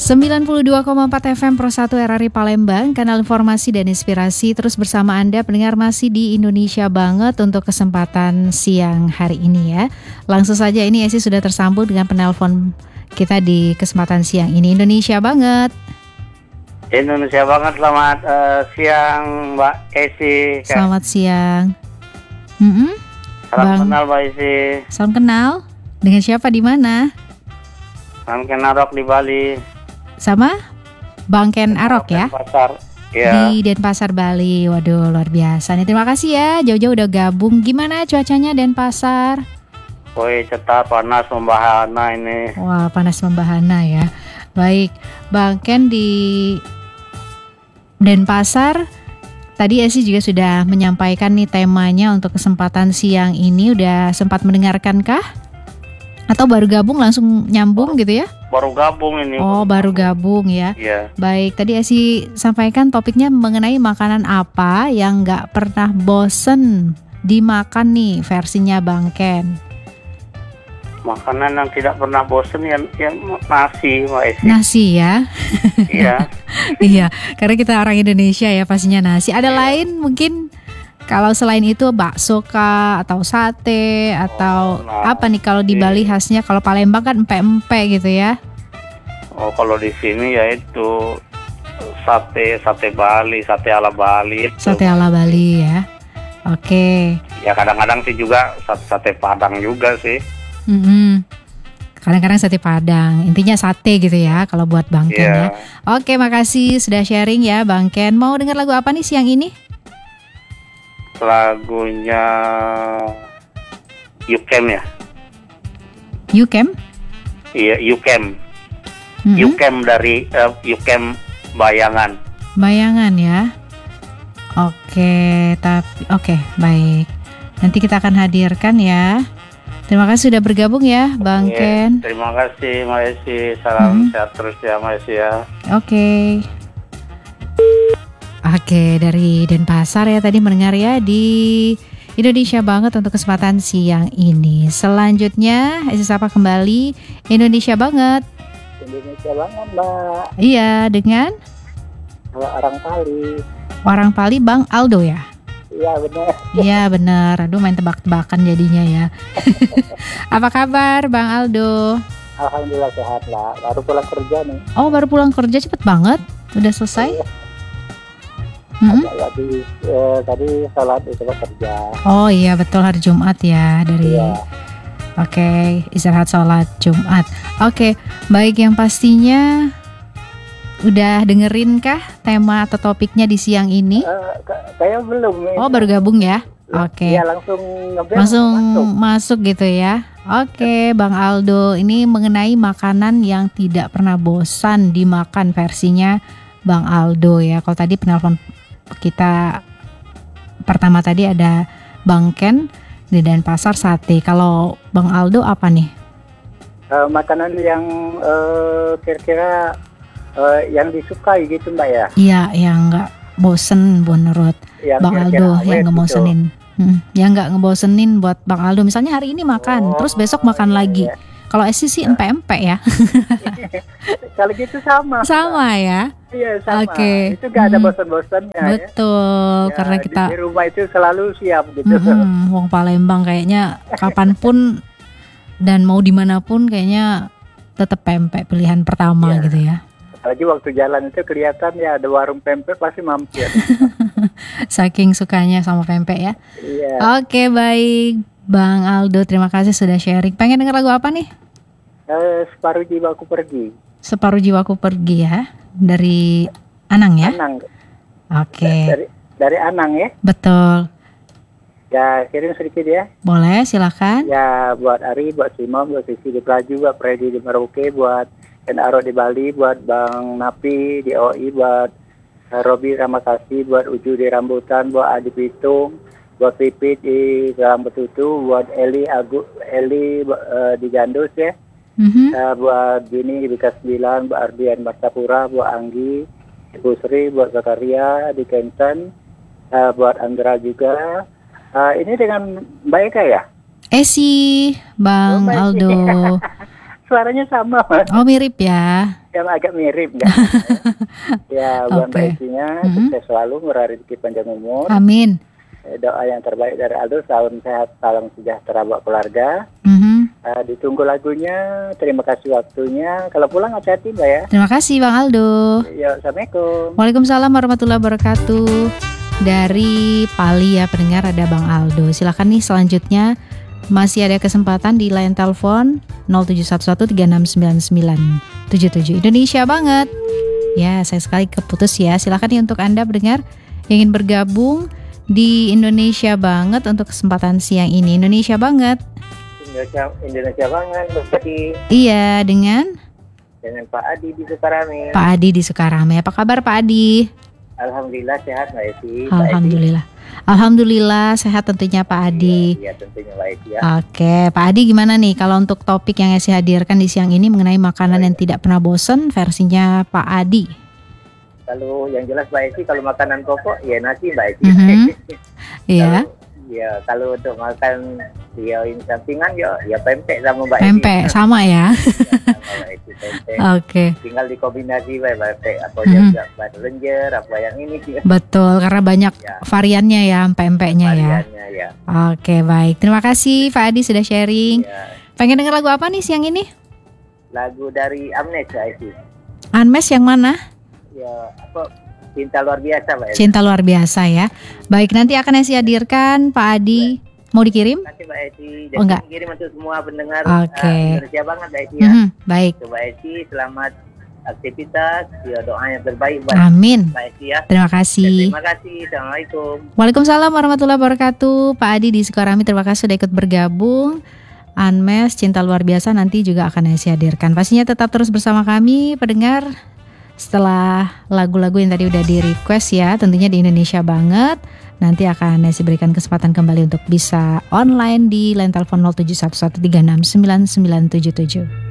92,4 FM Pro 1 RRI Palembang, kanal informasi dan inspirasi. Terus bersama Anda pendengar masih di Indonesia Banget untuk kesempatan siang hari ini ya. Langsung saja ini Esi sudah tersambung dengan penelpon kita di kesempatan siang ini. Indonesia Banget. Indonesia Banget, selamat siang Mbak Esi. Selamat siang. Salam kenal Mbak Esi. Salam kenal. Dengan siapa di mana? Salam kenal Arok di Bali. Sama Bang Ken Arok ya? Denpasar. Ya. Di Denpasar, Bali. Waduh, luar biasa nih. Terima kasih ya, jauh-jauh udah gabung. Gimana cuacanya Denpasar? Woi, cetar panas membahana ini. Wah, panas membahana ya. Baik, Bang Ken di Denpasar. Tadi Esi juga sudah menyampaikan nih temanya untuk kesempatan siang ini. Udah sempat mendengarkan kah? Atau baru gabung langsung nyambung gitu ya? Baru gabung ini. Oh, baru gabung ya. Iya. Baik, tadi Esi sampaikan topiknya mengenai makanan apa yang nggak pernah bosen dimakan nih versinya Bang Ken. Makanan yang tidak pernah bosen yang nasi Mbak Esi. Nasi ya? Iya. Iya, karena kita orang Indonesia ya pastinya nasi. Ada lain mungkin kalau selain itu bakso kah atau sate atau apa nih kalau di Bali khasnya? Kalau Palembang kan empe-empe gitu ya. Oh, kalau di sini ya itu sate Bali, sate ala Bali itu. Sate ala Bali ya. Oke. Ya kadang-kadang sih juga sate Padang juga sih. Kadang-kadang sate Padang. Intinya sate gitu ya kalau buat Bang Ken ya. Oke, makasih sudah sharing ya Bang Ken. Mau dengar lagu apa nih siang ini? Lagunya You Came ya. You Came? Iya, You Came. You Came dari You Came Bayangan. Bayangan ya. Oke, baik. Nanti kita akan hadirkan ya. Terima kasih sudah bergabung ya Bang Ken. Terima kasih Mbak Esi. Salam sehat terus ya Mbak Esi ya. Oke, dari Denpasar ya tadi mendengar ya di Indonesia Banget untuk kesempatan siang ini. Selanjutnya Esi sapa kembali Indonesia Banget. Indonesia Banget Mbak. Iya, dengan Orang Pali. Orang Pali Bang Aldo ya? Iya benar. Iya benar. Aduh, main tebak-tebakan jadinya ya. Apa kabar Bang Aldo? Alhamdulillah sehat lah. Baru pulang kerja nih. Oh, baru pulang kerja cepet banget. Udah selesai? Tadi sholat itu kerja. Oh iya betul, hari Jumat ya dari. Iya. Oke, istirahat sholat Jumat. Oke, baik, yang pastinya udah dengerin kah tema atau topiknya di siang ini? Saya belum. Oh, baru gabung ya? Oke. Iya, langsung masuk gitu ya. Oke, Bang Aldo, ini mengenai makanan yang tidak pernah bosan dimakan versinya Bang Aldo ya. Kalau tadi penelpon kita pertama tadi ada Bang Ken di Denpasar sate. Kalau Bang Aldo apa nih? Makanan yang kira-kira yang disukai gitu Mbak ya? Iya, yang nggak bosen menurut Bang Aldo, yang nggak bosenin. Yang nggak ngebosenin buat Bang Aldo. Misalnya hari ini makan, terus besok makan lagi. Kalau Esi sih empe-empe ya. Kalau gitu sama. Sama ya? Iya sama. Oke. Itu gak ada bosan-bosannya. Betul, ya. karena kita di rumah itu selalu siap gitu. Wong Palembang kayaknya kapanpun dan mau dimanapun kayaknya tetap pempek pilihan pertama gitu ya. Apalagi waktu jalan itu kelihatan ya ada warung pempek pasti mampir. Saking sukanya sama pempek ya. Iya. Oke, baik. Bang Aldo, terima kasih sudah sharing. Pengen denger lagu apa nih? Separuh Jiwaku Pergi. Separuh Jiwaku Pergi ya. Dari Anang ya? Anang. Oke. Dari Anang ya? Betul. Ya, kirim sedikit ya. Boleh, silakan. Ya, buat Ari, buat Simon, buat Sisi di Pelaju, buat Freddy di Merauke, buat Ken Aro di Bali, buat Bang Napi di OI, buat Robi Ramakasih, buat Uju di Rambutan, buat Adi Pitung, buat Pipit di Dalam Betutu, buat Eli di Gandus ya, buat Gini di Bekas 9, buat Ardian Martapura, buat Anggi, Ibu Sri, buat Zakaria di Kenten, buat Andra juga. Ini dengan Mbak Eka ya? Esi, Bang Aldo. Suaranya sama, Mas. Oh, mirip ya. yang agak mirip kan. Ya, buat Mbak Oke. Estinya sukses selalu, murah rezeki panjang umur. Amin. Doa yang terbaik dari Aldo, salam sehat, salam sejahtera buat keluarga. Mhm. Ditunggu lagunya, terima kasih waktunya. Kalau pulang hati-hati Mbak ya. Terima kasih Bang Aldo. Ya, Assalamualaikum. Waalaikumsalam warahmatullahi wabarakatuh. Dari Pali ya pendengar, ada Bang Aldo. Silakan nih selanjutnya, masih ada kesempatan di line telepon 0711369977. Indonesia banget. Ya, saya sekali keputus ya. Silakan nih untuk Anda pendengar yang ingin bergabung di Indonesia banget untuk kesempatan siang ini. Indonesia banget. Indonesia banget, berarti Iya, dengan dengan Pak Adi di Sukarame. Pak Adi di Sukarame. Apa kabar Pak Adi? Alhamdulillah sehat Mbak Esti. Alhamdulillah. Alhamdulillah sehat tentunya Pak Adi. Iya, tentunya Mbak Esti ya. Oke, Pak Adi gimana nih kalau untuk topik yang saya hadirkan di siang ini mengenai makanan yang tidak pernah bosan versinya Pak Adi? Kalau yang jelas Mbak Esti, kalau makanan pokok ya nasi Mbak Esti. Iya. Ya, kalau untuk makan ya ini sampingan ya pempek sama Mbak Esti. Pempek sama ya. Sama Mbak Esti, pempek. Oke. Tinggal dikombinasi pempek apa juga batu lenjer apa yang ini sih. Betul, karena banyak Ya. variannya ya pempeknya ya. Variannya ya. Oke, baik. Terima kasih Pak Adi sudah sharing. Ya. Pengen denger lagu apa nih siang ini? Lagu dari Amnes Mbak Esti. Anmes yang mana? Ya, apa cinta luar biasa Mbak Esti. Cinta luar biasa ya. Baik, nanti akan saya hadirkan Pak Adi. Mau dikirim? Terima kasih Mbak Esti. Oh, enggak. Kirim untuk semua pendengar Oke. Indonesia banget Mbak Esti ya. Baik. Mbak Esti, selamat aktivitas. Ya, doa yang terbaik buat Amin. Mbak Esti ya. Terima kasih. Terima kasih. Assalamualaikum. Waalaikumsalam warahmatullahi wabarakatuh. Pak Adi di Sukarami, terima kasih sudah ikut bergabung. Anmes, cinta luar biasa nanti juga akan saya hadirkan. Pastinya tetap terus bersama kami pendengar. Setelah lagu-lagu yang tadi udah di request ya, tentunya di Indonesia banget. Nanti akan saya berikan kesempatan kembali untuk bisa online di line telepon 0711369977.